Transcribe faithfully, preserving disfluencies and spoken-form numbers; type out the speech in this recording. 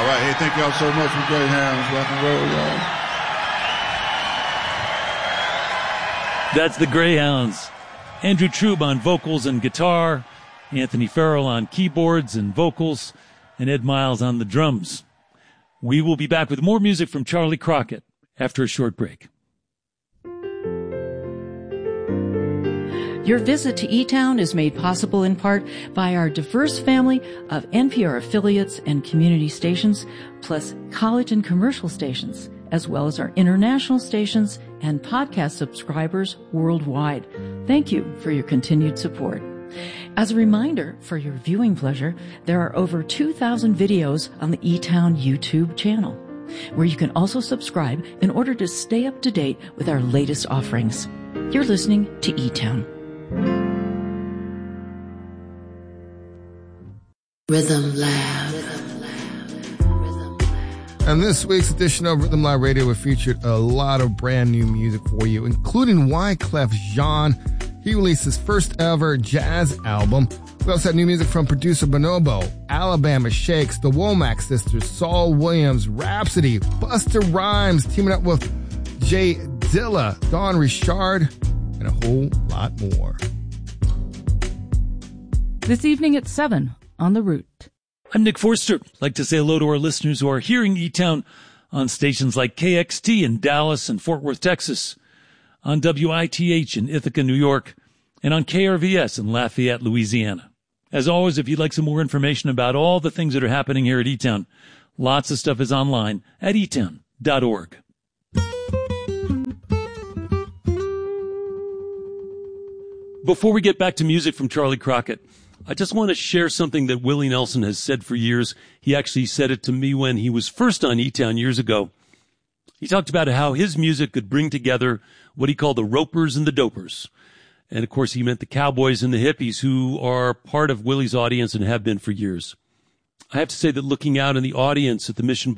right. Hey, thank y'all so much for Greyhounds. Rock and roll, y'all. That's the Greyhounds. Andrew Trube on vocals and guitar, Anthony Farrell on keyboards and vocals, and Ed Miles on the drums. We will be back with more music from Charlie Crockett after a short break. Your visit to E-Town is made possible in part by our diverse family of N P R affiliates and community stations, plus college and commercial stations, as well as our international stations and podcast subscribers worldwide. Thank you for your continued support. As a reminder, for your viewing pleasure, there are over two thousand videos on the E-Town YouTube channel, where you can also subscribe in order to stay up to date with our latest offerings. You're listening to E-Town. Rhythm Lab. And this week's edition of Rhythm Lab Radio, we featured a lot of brand new music for you, including Wyclef Jean. He released his first ever jazz album. We also had new music from producer Bonobo, Alabama Shakes, the Womack Sisters, Saul Williams, Rhapsody, Busta Rhymes, teaming up with Jay Dilla, Dawn Richard, and a whole lot more. This evening at seven on The Root. I'm Nick Forster. I'd like to say hello to our listeners who are hearing E-Town on stations like K X T in Dallas and Fort Worth, Texas, on W I T H in Ithaca, New York, and on K R V S in Lafayette, Louisiana. As always, if you'd like some more information about all the things that are happening here at E-Town, lots of stuff is online at e town dot org. Before we get back to music from Charlie Crockett, I just want to share something that Willie Nelson has said for years. He actually said it to me when he was first on E-Town years ago. He talked about how his music could bring together what he called the ropers and the dopers. And, of course, he meant the cowboys and the hippies who are part of Willie's audience and have been for years. I have to say that looking out in the audience at the Mission